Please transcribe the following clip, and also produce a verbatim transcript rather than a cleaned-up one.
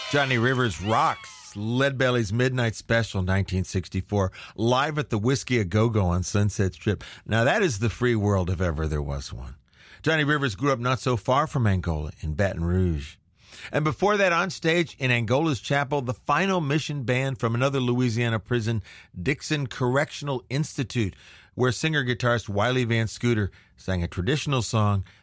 Johnny Rivers rocks Leadbelly's Midnight Special nineteen sixty-four, live at the Whiskey A Go-Go on Sunset Strip. Now that is the free world if ever there was one. Johnny Rivers grew up not so far from Angola in Baton Rouge. And before that, on stage in Angola's chapel, the Final Mission Band from another Louisiana prison, Dixon Correctional Institute, where singer-guitarist Wiley Van Scooter sang a traditional song,